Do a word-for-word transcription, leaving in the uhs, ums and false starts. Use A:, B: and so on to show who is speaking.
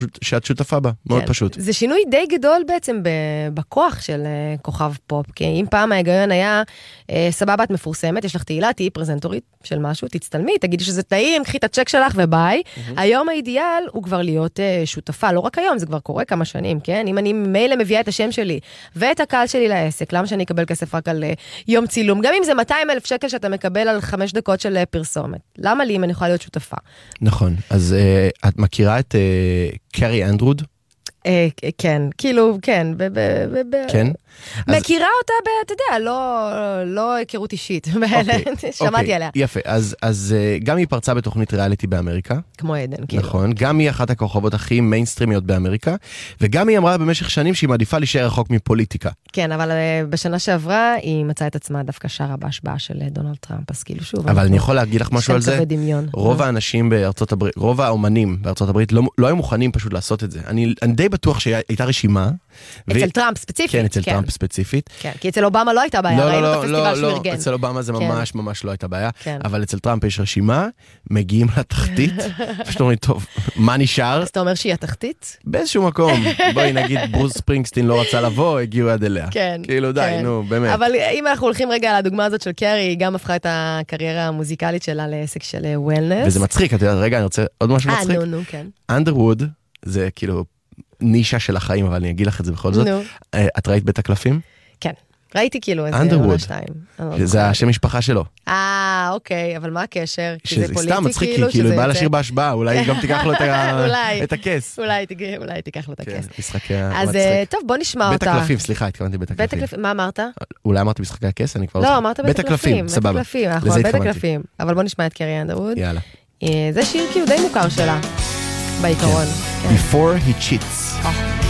A: שאת שותפה בה, מאוד פשוט.
B: זה שינוי די גדול בעצם בכוח של כוכב פופ, כי אם פעם ההיגיון היה, סבבה, את מפורסמת, יש לך תהילה, תהיי פרזנטורית של משהו, תצטלמי, תגידי שזה טעים, קחי את הצ'ק שלך וביי. היום האידיאל הוא כבר להיות שותפה, לא רק היום, זה כבר קורה כמה שנים, כן? אם אני מילא מביאה את השם שלי ואת הקהל שלי לעסק, למה שאני אקבל כסף רק על יום צילום? גם אם זה מאתיים אלף שקל שאתה מקבל על חמש דקות של פרסומת. למה לי אם אני יכולה להיות שותפה?
A: נכון, אז את מכירה את קרי אנדרוד?
B: כן, כאילו, כן.
A: כן?
B: מכירה אותה, אתה יודע, לא היכרות אישית. שמעתי עליה.
A: יפה, אז גם היא פרצה בתוכנית ריאליטי באמריקה.
B: כמו עדן, כאילו.
A: נכון, גם היא אחת הכוכבות הכי מיינסטרימיות באמריקה, וגם היא אמרה במשך שנים שהיא מעדיפה להישאר רחוק מפוליטיקה.
B: כן, אבל בשנה שעברה היא מצאה את עצמה דווקא שרה בהשבעה של דונלד טראמפ, אז כאילו שוב.
A: אבל אני יכול להגיד לך משהו על זה? רוב האנשים בארצות הברית, רוב האומנים בארצות הברית לא היו מוכנים פשוט לעשות את זה. אני די בטוח שהייתה רשימה.
B: אצל טראמפ ספציפית.
A: כן, אצל טראמפ ספציפית.
B: כן, כי אצל אובמה לא הייתה בעיה, ראינו את הפסטיבל שהוא ארגן.
A: אצל אובמה זה ממש ממש לא הייתה בעיה, אבל אצל טראמפ יש רשימה, מגיעים לתחתית, פשוט אומרים, טוב, מה נשאר?
B: אז אתה אומר שהיא התחתית?
A: באיזשהו מקום, בואי נגיד, ברוס ספרינגסטין לא רצה לבוא, הגיעו עד אליה.
B: כן.
A: כאילו די, נו, באמת.
B: אבל אם אנחנו הולכים רגע על הדוגמה הזאת של קרי, היא גם הפכה את הקריירה המוזיקלית שלה לעסק של וולנס.
A: וזה מצחיק, את יודעת, רגע, אני רוצה עוד משהו מצחיק.
B: אה, נו, נו, כן.
A: אנדרווד, זה כאילו נישה של החיים, אבל אני אגיד לך את זה בכל זאת. את ראית בית הקלפים?
B: כן. ראיתי כאילו איזה עונה שתיים.
A: זה השם משפחה שלו.
B: אה, אוקיי, אבל מה הקשר?
A: סתם מצחיק, כאילו היא באה לשיר בהשבעה, אולי גם תיקח לו את הכס.
B: אולי תיקח לו את הכס.
A: משחקי המצחיק.
B: אז טוב, בוא נשמע אותה.
A: בית הקלפים, סליחה, התכוונתי בית הקלפים.
B: מה אמרת?
A: אולי אמרתי משחקי הכס, אני כבר...
B: לא, אמרת בית הקלפים.
A: סבבה.
B: בית הקלפים. אבל בוא נשמע את קרי אנדרווד.
A: יאללה.
B: זה שיר כאילו די מוכר שלה, בעיקרון.
A: Before he cheats.